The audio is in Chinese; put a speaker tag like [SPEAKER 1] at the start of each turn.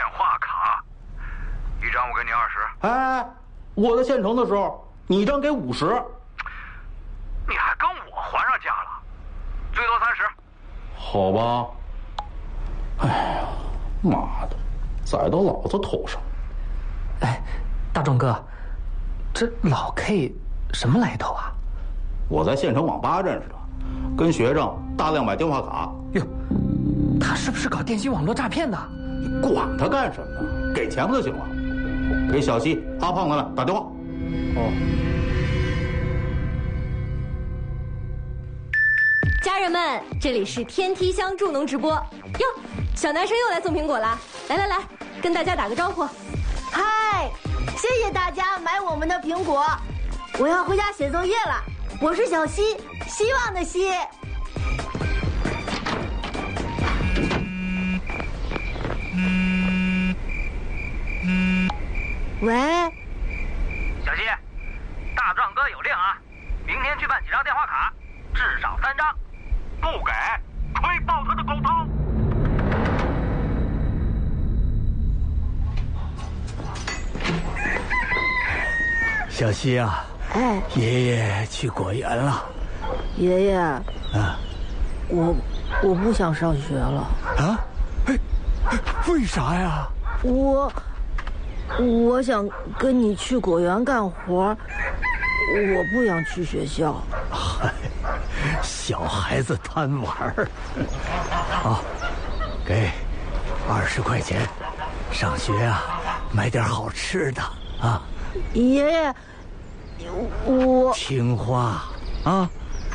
[SPEAKER 1] 话卡，一张我给你20。
[SPEAKER 2] 哎，我在县城的时候，你一张给50。
[SPEAKER 1] 你还跟我还上价了，最多30。
[SPEAKER 2] 好吧。哎呀，妈的，栽到老子头上。
[SPEAKER 3] 哎，大壮哥，这老 K 什么来头啊？
[SPEAKER 2] 我在县城网吧认识的，跟学生大量买电话卡。
[SPEAKER 3] 哟，他是不是搞电信网络诈骗的？
[SPEAKER 2] 你管他干什么呢？给钱不就行了？给小西、阿胖他们打电话。哦。
[SPEAKER 4] 家人们，这里是天梯乡助农直播哟，小男生又来送苹果啦！来，跟大家打个招呼。
[SPEAKER 5] 嗨，谢谢大家买我们的苹果，我要回家写作业了。我是小西，希望的希。喂，
[SPEAKER 1] 小西，大壮哥有令啊，明天去办几张电话卡，至少3张，不给吹爆他的狗头。
[SPEAKER 6] 小西啊，
[SPEAKER 5] 哎，
[SPEAKER 6] 爷爷去果园了。
[SPEAKER 5] 爷爷，
[SPEAKER 6] 啊，
[SPEAKER 5] 我不想上学了。
[SPEAKER 6] 啊？哎，为啥呀？
[SPEAKER 5] 我想跟你去果园干活，我不想去学校。
[SPEAKER 6] 嗨，小孩子贪玩儿。好，给20块钱，上学啊，买点好吃的啊。
[SPEAKER 5] 爷爷，我
[SPEAKER 6] 听话啊。